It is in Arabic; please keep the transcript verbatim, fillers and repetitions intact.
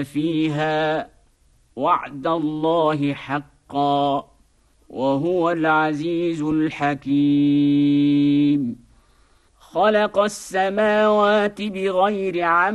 فيها وعد الله حقا وهو العزيز الحكيم خلق السماوات بغير عمد